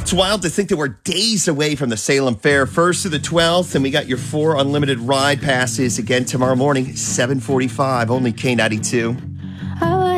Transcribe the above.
It's wild to think that we're days away from the Salem Fair, 1st through the 12th, and we got your 4 unlimited ride passes again tomorrow morning, 7:45, only K92.